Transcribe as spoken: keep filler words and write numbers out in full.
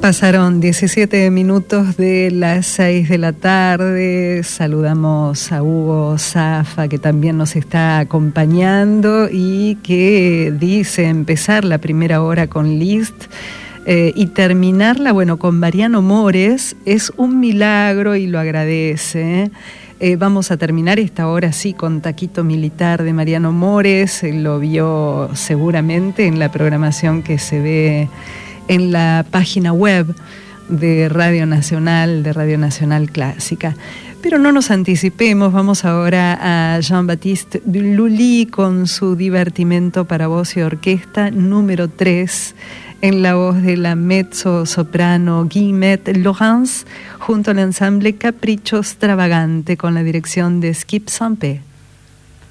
Pasaron diecisiete minutos de las seis de la tarde. Saludamos a Hugo Zafa, que también nos está acompañando y que dice empezar la primera hora con Liszt eh, y terminarla, bueno, con Mariano Mores es un milagro y lo agradece. Eh, vamos a terminar esta hora sí con Taquito Militar de Mariano Mores. Él lo vio seguramente en la programación que se ve en la página web de Radio Nacional, de Radio Nacional Clásica. Pero no nos anticipemos, vamos ahora a Jean-Baptiste Lully con su Divertimento para voz y orquesta número tres, en la voz de la mezzo-soprano Guillemette Laurence, junto al ensamble Capricho Stravagante, con la dirección de Skip Sampé.